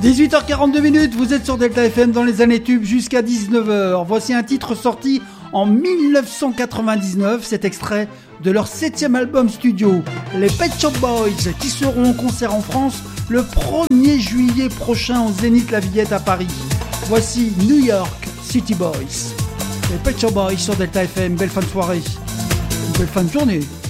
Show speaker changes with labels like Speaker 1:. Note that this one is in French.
Speaker 1: 18h42, vous êtes sur Delta FM dans les années tubes jusqu'à 19h. Voici un titre sorti en 1999, cet extrait de leur 7e album studio, les Pet Shop Boys, qui seront en concert en France le 1er juillet prochain au Zénith La Villette à Paris. Voici New York City Boys. Les Pet Shop Boys sur Delta FM, belle fin de soirée, belle fin de journée.